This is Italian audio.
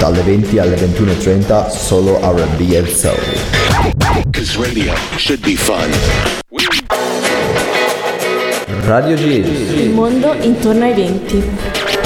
dalle 20 alle 21:30 solo R&B e Soul. Cause radio should be fun. Radio Giz. Il mondo intorno ai venti.